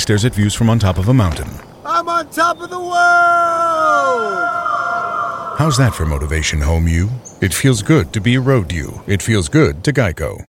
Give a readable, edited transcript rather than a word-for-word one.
stares at views from on top of a mountain. I'm on top of the world! How's that for motivation, home you? It feels good to be a road you. It feels good to Geico.